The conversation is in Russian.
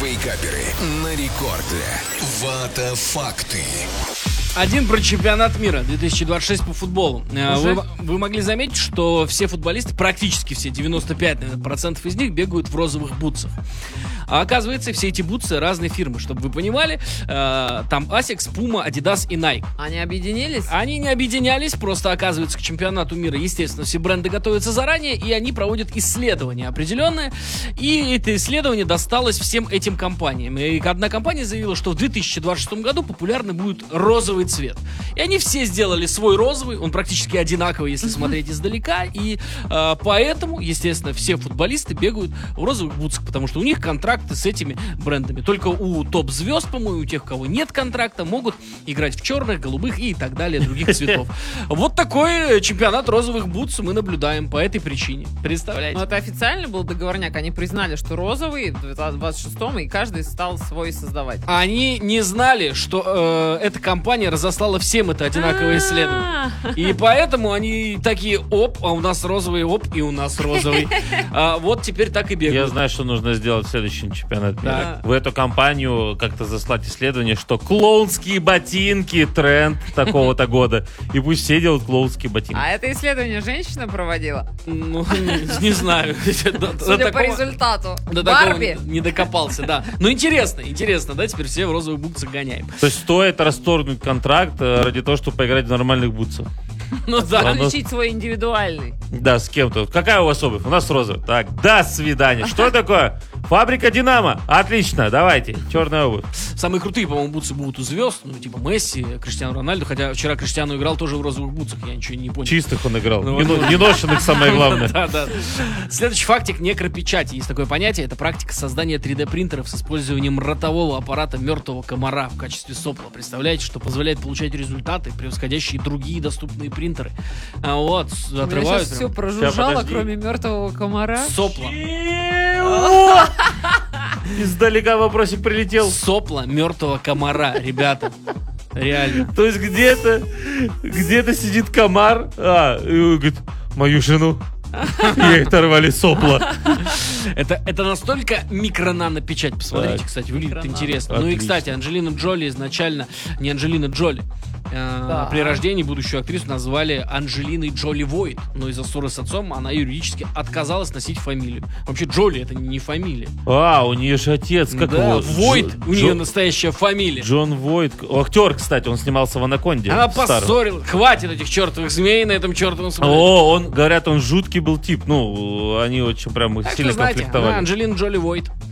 Вейкаперы на рекорде. Вата факты. Один про чемпионат мира 2026 по футболу. Вы могли заметить, что все футболисты, практически все, 95% из них бегают в розовых бутсах. А оказывается, все эти бутсы разные фирмы, чтобы вы понимали. Там Asics, Puma, Adidas и Nike. Они объединились? Они не объединялись, просто оказывается, к чемпионату мира, естественно, все бренды готовятся заранее, и они проводят исследования определенные. И это исследование досталось всем этим компаниям. И одна компания заявила, что в 2026 году популярный будет розовый цвет. И они все сделали свой розовый, он практически одинаковый, если смотреть издалека. И поэтому, естественно, все футболисты бегают в розовых бутсах, потому что у них контракты с этими брендами. Только у топ-звезд, по-моему, у тех, у кого нет контракта, могут играть в черных, голубых и так далее, других цветов. Вот такой чемпионат розовых бутс мы наблюдаем по этой причине. Представляете? Ну, это официально был договорняк. Они признали, что розовый в 26-м, и каждый стал свой создавать. Они не знали, что эта компания разослала всем это одинаковое исследование. И поэтому они такие: оп, а у нас розовый, оп, и у нас розовый. Вот теперь так и бегают. Я знаю, что нужно сделать в следующем чемпионате мира. В эту компанию как-то заслать исследование, что клоунские ботинки тренд такого-то года. И пусть все делают клоунские ботинки. А это исследование женщина проводила? Ну, не знаю. Судя по результату. Барби не докопался, да. Ну, интересно, да, теперь все в розовых бутсах гоняем. То есть стоит расторгнуть контракт ради того, чтобы поиграть в нормальных бутсах. Ну да. Включить свой индивидуальный. Да, с кем-то. Какая у вас обувь? У нас розовая. Так, до свидания. Что такое? Фабрика Динамо. Отлично, давайте. Черная обувь. Самые крутые, по-моему, бутсы будут у звезд. Ну, типа Месси, Криштиану Рональду. Хотя вчера Криштиану играл тоже в розовых бутсах. Я ничего не понял. Чистых он играл. Ну, Не ношенных, самое главное. Да. Следующий фактик — некропечати. Есть такое понятие. Это практика создания 3D-принтеров с использованием ротового аппарата мертвого комара в качестве сопла. Представляете, что позволяет получать результаты, превосходящие другие доступные принтеры. Вот, отрывают. Я сейчас все прожужжало, кроме мертвого комара. Сопла. Издалека вопросик прилетел. Сопла мертвого комара, ребята. Реально. То есть где-то сидит комар, и говорит: мою жену. Ей оторвали сопла. Это настолько микро-нано-печать. Посмотрите, Так. кстати, выглядит Микро-нано. интересно. Ну и, кстати, Анджелина Джоли изначально не Анджелина Джоли. При рождении будущую актрису назвали Анджелиной Джоли Войт. Но из-за ссоры с отцом она юридически отказалась носить фамилию. Вообще Джоли — это не фамилия. У нее же отец, как Да, его? Войт у нее настоящая фамилия. Джон Войт. Актер, кстати, он снимался в «Анаконде». Она старом. поссорила. Хватит этих чертовых змей на этом чертовом самолете. Говорят, он жуткий был тип. Ну, они очень прям Так что, сильно знаете, конфликтовали. Анджелина Джоли Войт.